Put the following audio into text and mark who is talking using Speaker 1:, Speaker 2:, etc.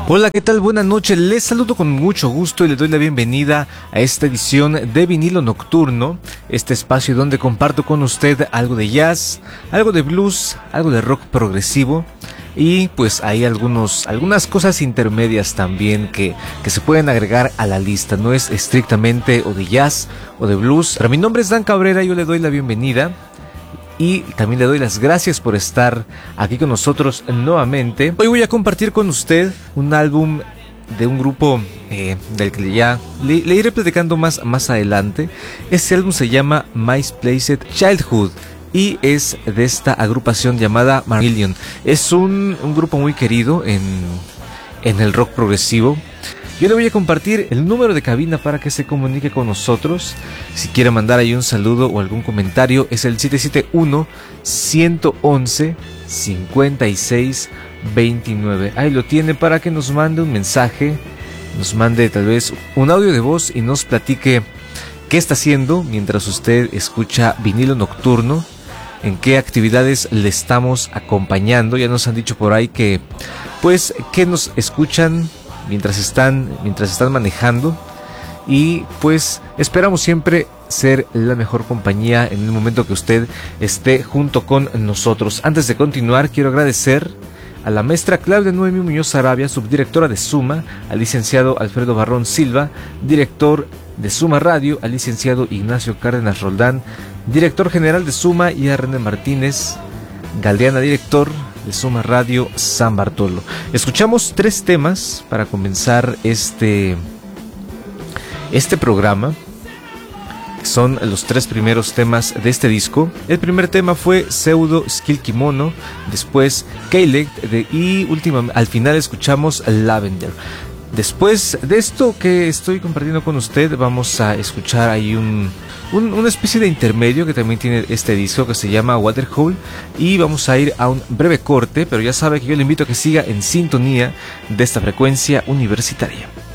Speaker 1: Hola, ¿qué tal? Buenas noches, les saludo con mucho gusto y le doy la bienvenida a esta edición de Vinilo Nocturno, este espacio donde comparto con usted algo de jazz, algo de blues, algo de rock progresivo y pues hay algunas cosas intermedias también que se pueden agregar a la lista. No es estrictamente o de jazz o de blues, pero mi nombre es Dan Cabrera, yo le doy la bienvenida. Y también le doy las gracias por estar aquí con nosotros nuevamente. Hoy voy a compartir con usted un álbum de un grupo del que ya le iré platicando más adelante. Este álbum se llama Misplaced Childhood y es de esta agrupación llamada Marillion. Es un grupo muy querido en el rock progresivo. Yo le voy a compartir el número de cabina para que se comunique con nosotros. Si quiere mandar ahí un saludo o algún comentario, es el 771-111-5629. Ahí lo tiene para que nos mande un mensaje, nos mande tal vez un audio de voz y nos platique qué está haciendo mientras usted escucha Vinilo Nocturno, en qué actividades le estamos acompañando. Ya nos han dicho por ahí que nos escuchan mientras están manejando, y pues esperamos siempre ser la mejor compañía en el momento que usted esté junto con nosotros. Antes de continuar, quiero agradecer a la maestra Claudia Noemí Muñoz Arabia, subdirectora de Suma, al licenciado Alfredo Barrón Silva, director de Suma Radio, al licenciado Ignacio Cárdenas Roldán, director general de Suma, y a René Martínez Galdeana, director de Suma Radio San Bartolo. Escuchamos 3 temas para comenzar este programa. Son los 3 primeros temas de este disco. El primer tema fue Pseudo Skill Kimono, después K-Lect y al final escuchamos Lavender. Después de esto que estoy compartiendo con usted, vamos a escuchar ahí una especie de intermedio que también tiene este disco, que se llama Waterhole, y vamos a ir a un breve corte, pero ya sabe que yo le invito a que siga en sintonía de esta frecuencia universitaria.